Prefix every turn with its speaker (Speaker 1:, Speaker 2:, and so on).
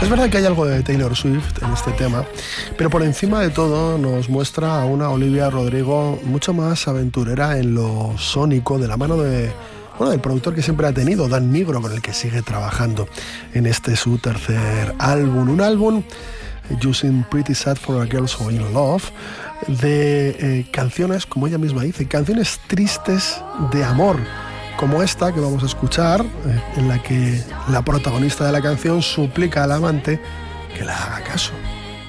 Speaker 1: Es verdad que hay algo de Taylor Swift en este tema, pero por encima de todo nos muestra a una Olivia Rodrigo mucho más aventurera en lo sónico, de la mano del productor que siempre ha tenido, Dan Nigro, con el que sigue trabajando en este su tercer álbum. Un álbum, You Seem Pretty Sad for a Girl So In Love, de canciones, como ella misma dice, canciones tristes de amor, como esta que vamos a escuchar, en la que la protagonista de la canción suplica al amante que la haga caso.